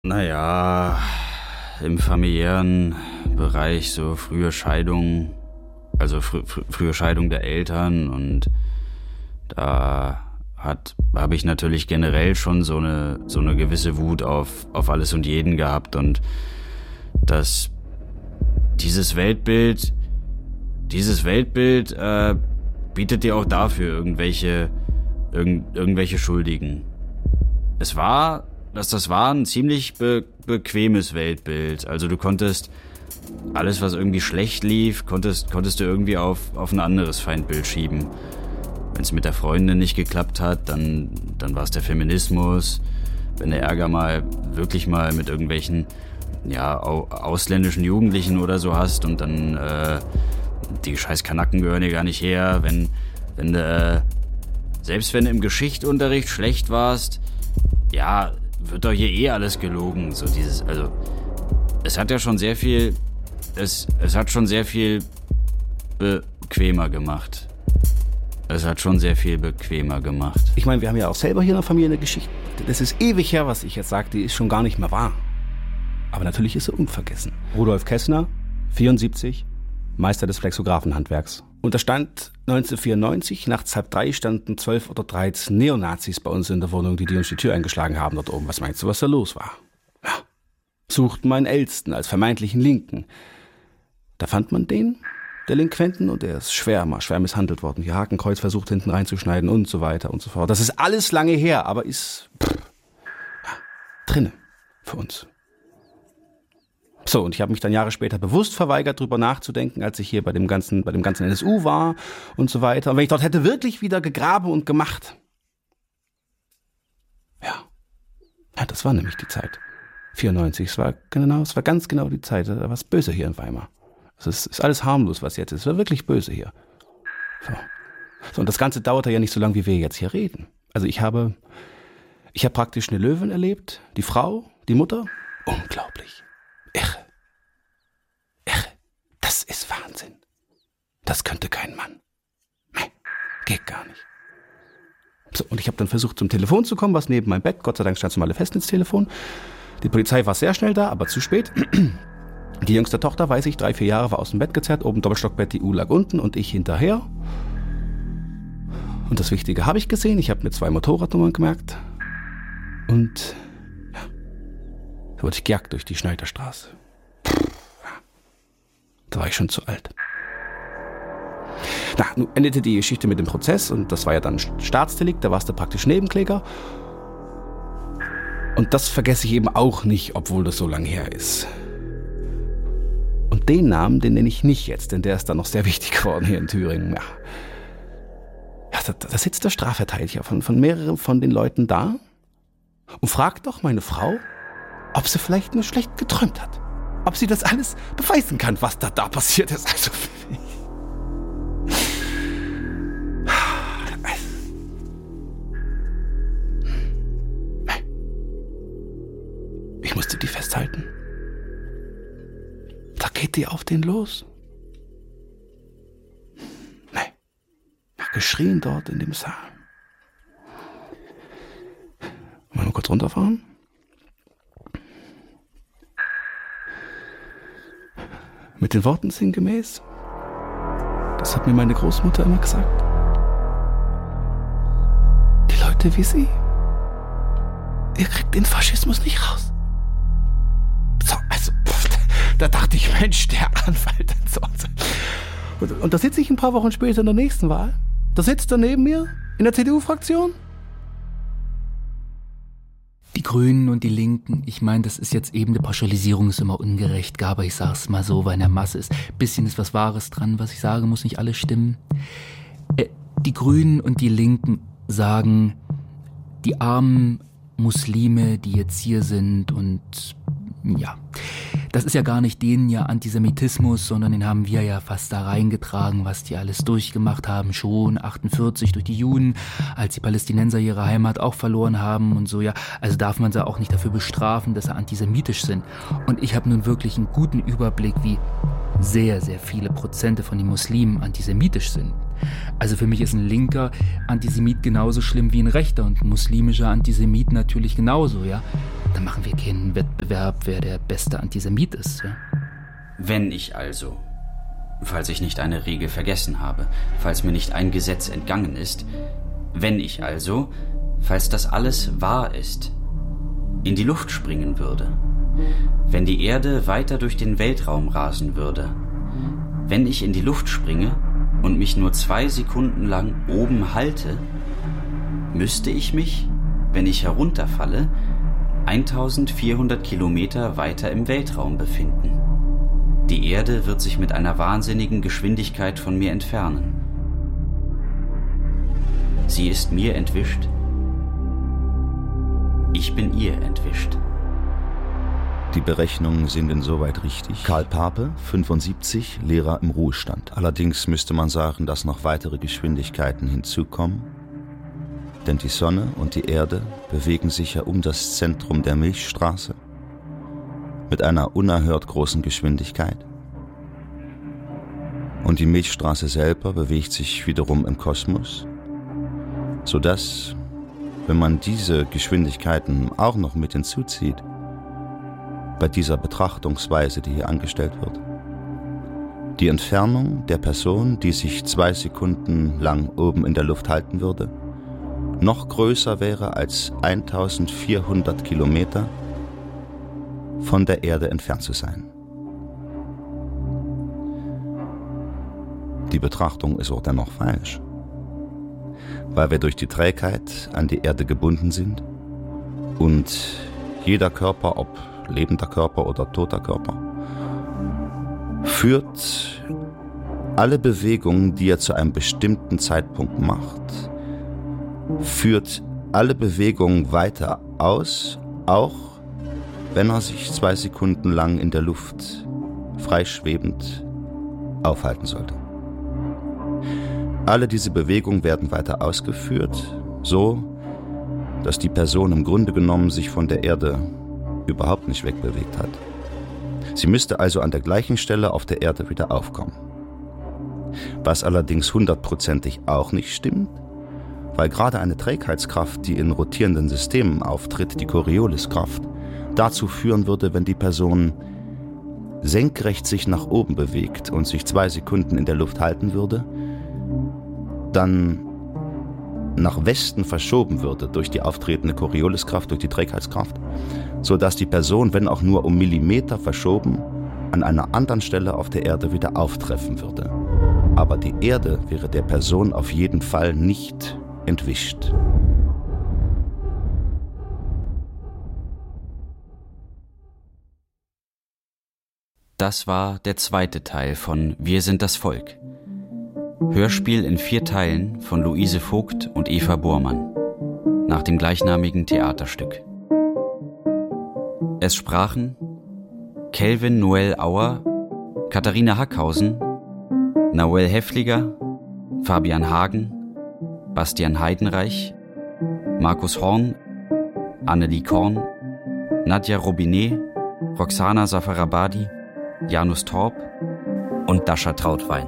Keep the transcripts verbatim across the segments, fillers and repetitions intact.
Naja, im familiären Bereich so frühe Scheidung, also fr- fr- frühe Scheidung der Eltern, und da hat habe ich natürlich generell schon so eine so eine gewisse Wut auf auf alles und jeden gehabt, und das dieses Weltbild dieses Weltbild äh, bietet dir auch dafür irgendwelche irgend, irgendwelche Schuldigen. Es war dass das war ein ziemlich be- bequemes Weltbild. Also du konntest alles, was irgendwie schlecht lief, konntest konntest du irgendwie auf auf ein anderes Feindbild schieben. Wenn es mit der Freundin nicht geklappt hat, dann dann war es der Feminismus. Wenn der Ärger mal wirklich mal mit irgendwelchen ja au- ausländischen Jugendlichen oder so hast, und dann äh, die scheiß Kanaken gehören dir gar nicht her. Wenn wenn du äh, selbst wenn du im Geschichtsunterricht schlecht warst, ja, wird doch hier eh alles gelogen. So dieses, also es hat ja schon sehr viel, es es hat schon sehr viel bequemer gemacht. Es hat schon sehr viel bequemer gemacht. Ich meine, wir haben ja auch selber hier in der Familie eine Geschichte. Das ist ewig her, was ich jetzt sage, die ist schon gar nicht mehr wahr. Aber natürlich ist sie unvergessen. Rudolf Kessner, vierundsiebzig, Meister des Flexographenhandwerks. Und da stand neunzehnhundertvierundneunzig, nachts halb drei standen zwölf oder dreizehn Neonazis bei uns in der Wohnung, die, die uns die Tür eingeschlagen haben dort oben. Was meinst du, was da los war? Ja. Suchten meinen Ältesten als vermeintlichen Linken. Da fand man den, der Delinquenten, und der ist schwer, mal schwer misshandelt worden. Die Hakenkreuz versucht hinten reinzuschneiden und so weiter und so fort. Das ist alles lange her, aber ist pff, ja, drinne für uns. So, und ich habe mich dann Jahre später bewusst verweigert, drüber nachzudenken, als ich hier bei dem ganzen, bei dem ganzen N S U war und so weiter. Und wenn ich dort hätte wirklich wieder gegraben und gemacht. Ja. Ja, das war nämlich die Zeit. vierundneunzig, es war genau, es war ganz genau die Zeit. Da war es böse hier in Weimar. Es ist, ist alles harmlos, was jetzt ist. Es war wirklich böse hier. So. So, und das Ganze dauerte ja nicht so lange, wie wir jetzt hier reden. Also ich habe, ich habe praktisch eine Löwin erlebt, die Frau, die Mutter. Unglaublich. Irre. Irre. Das ist Wahnsinn. Das könnte kein Mann. Nee, geht gar nicht. So, und ich habe dann versucht, zum Telefon zu kommen, was neben meinem Bett. Gott sei Dank stand das normale Festnetztelefon. Die Polizei war sehr schnell da, aber zu spät. Die jüngste Tochter, weiß ich, drei, vier Jahre, war aus dem Bett gezerrt. Oben Doppelstockbett, die Uhr lag unten und ich hinterher. Und das Wichtige habe ich gesehen. Ich habe mir zwei Motorradnummern gemerkt. Und da wurde ich gejagt durch die Schneiderstraße. Da war ich schon zu alt. Na, nun endete die Geschichte mit dem Prozess, und das war ja dann Staatsdelikt, da warst du praktisch Nebenkläger. Und das vergesse ich eben auch nicht, obwohl das so lange her ist. Und den Namen, den nenne ich nicht jetzt, denn der ist dann noch sehr wichtig geworden hier in Thüringen. Ja, ja da, da sitzt der Strafverteidiger von, von mehreren von den Leuten da und fragt doch meine Frau, ob sie vielleicht nur schlecht geträumt hat. Ob sie das alles beweisen kann, was da, da passiert ist. Also ich musste die festhalten. Da geht die auf den los. Nee. Hat geschrien dort in dem Saal. Wollen wir kurz runterfahren? Mit den Worten sinngemäß. Das hat mir meine Großmutter immer gesagt. Die Leute wie Sie, ihr kriegt den Faschismus nicht raus. So, also, pff, da dachte ich, Mensch, der Anwalt. So, so. Und, und da sitze ich ein paar Wochen später in der nächsten Wahl. Da sitzt er neben mir in der C D U-Fraktion. Die Grünen und die Linken, ich meine, das ist jetzt eben, eine Pauschalisierung ist immer ungerecht, aber ich sag's mal so, weil in der Masse ist, bisschen ist was Wahres dran, was ich sage, muss nicht alles stimmen. Äh, die Grünen und die Linken sagen, die armen Muslime, die jetzt hier sind, und ja, das ist ja gar nicht denen ja Antisemitismus, sondern den haben wir ja fast da reingetragen, was die alles durchgemacht haben, schon achtundvierzig durch die Juden, als die Palästinenser ihre Heimat auch verloren haben und so, ja. Also darf man sie auch nicht dafür bestrafen, dass sie antisemitisch sind. Und ich habe nun wirklich einen guten Überblick, wie sehr, sehr viele Prozente von den Muslimen antisemitisch sind. Also für mich ist ein linker Antisemit genauso schlimm wie ein rechter und ein muslimischer Antisemit natürlich genauso, ja. dann machen wir keinen Wettbewerb, wer der beste Antisemit ist. Ja? Wenn ich also, falls ich nicht eine Regel vergessen habe, falls mir nicht ein Gesetz entgangen ist, wenn ich also, falls das alles wahr ist, in die Luft springen würde, wenn die Erde weiter durch den Weltraum rasen würde, wenn ich in die Luft springe und mich nur zwei Sekunden lang oben halte, müsste ich mich, wenn ich herunterfalle, eintausendvierhundert Kilometer weiter im Weltraum befinden. Die Erde wird sich mit einer wahnsinnigen Geschwindigkeit von mir entfernen. Sie ist mir entwischt. Ich bin ihr entwischt. Die Berechnungen sind insoweit richtig. Karl Pape, fünfundsiebzig, Lehrer im Ruhestand. Allerdings müsste man sagen, dass noch weitere Geschwindigkeiten hinzukommen. Denn die Sonne und die Erde bewegen sich ja um das Zentrum der Milchstraße mit einer unerhört großen Geschwindigkeit. Und die Milchstraße selber bewegt sich wiederum im Kosmos, sodass, wenn man diese Geschwindigkeiten auch noch mit hinzuzieht, bei dieser Betrachtungsweise, die hier angestellt wird, die Entfernung der Person, die sich zwei Sekunden lang oben in der Luft halten würde, noch größer wäre als eintausendvierhundert Kilometer von der Erde entfernt zu sein. Die Betrachtung ist auch dennoch falsch, weil wir durch die Trägheit an die Erde gebunden sind und jeder Körper, ob lebender Körper oder toter Körper, führt alle Bewegungen, die er zu einem bestimmten Zeitpunkt macht, führt alle Bewegungen weiter aus, auch wenn er sich zwei Sekunden lang in der Luft freischwebend aufhalten sollte. Alle diese Bewegungen werden weiter ausgeführt, so dass die Person im Grunde genommen sich von der Erde überhaupt nicht wegbewegt hat. Sie müsste also an der gleichen Stelle auf der Erde wieder aufkommen. Was allerdings hundertprozentig auch nicht stimmt, weil gerade eine Trägheitskraft, die in rotierenden Systemen auftritt, die Corioliskraft, dazu führen würde, wenn die Person senkrecht sich nach oben bewegt und sich zwei Sekunden in der Luft halten würde, dann nach Westen verschoben würde durch die auftretende Corioliskraft, durch die Trägheitskraft, sodass die Person, wenn auch nur um Millimeter verschoben, an einer anderen Stelle auf der Erde wieder auftreffen würde. Aber die Erde wäre der Person auf jeden Fall nicht entwischt. Das war der zweite Teil von Wir sind das Volk. Hörspiel in vier Teilen von Luise Vogt und Eva Bormann, nach dem gleichnamigen Theaterstück. Es sprachen Kelvin Noel Auer, Katharina Hackhausen, Nahuel Häfliger, Fabian Hagen, Bastian Heidenreich, Markus Horn, Annelie Korn, Nadja Robinet, Roxana Safarabadi, Janus Torp und Dasha Trautwein.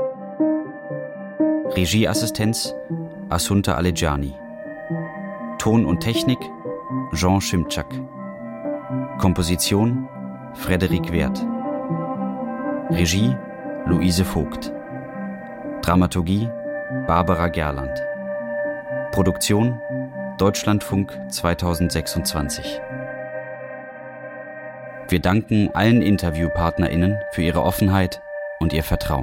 Regieassistenz Assunta Alejani. Ton und Technik Jean Schimczak. Komposition Frederik Werth. Regie Luise Vogt. Dramaturgie Barbara Gerland. Produktion Deutschlandfunk zweitausendsechsundzwanzig. Wir danken allen InterviewpartnerInnen für ihre Offenheit und ihr Vertrauen.